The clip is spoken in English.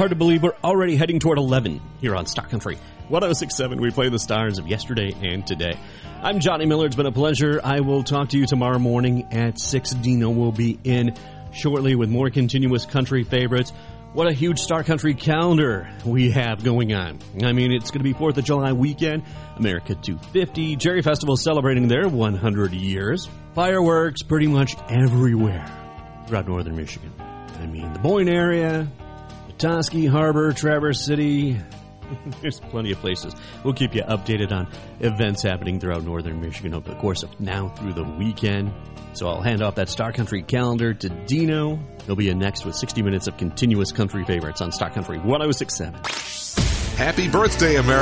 Hard to believe we're already heading toward 11 here on Star Country 106.7. We play the stars of yesterday and today. I'm Johnny Miller. It's been a pleasure. I will talk to you tomorrow morning at 6. Dino will be in shortly with more continuous country favorites. What a huge Star Country calendar we have going on. I mean, it's going to be 4th of July weekend, America 250, Jerry Festival celebrating their 100 years, fireworks pretty much everywhere throughout northern Michigan. I mean, the Boyne area, Petoskey, Harbor, Traverse City, there's plenty of places. We'll keep you updated on events happening throughout northern Michigan over the course of now through the weekend. So I'll hand off that Star Country calendar to Dino. He'll be in next with 60 minutes of continuous country favorites on Star Country 106.7. Happy birthday, America.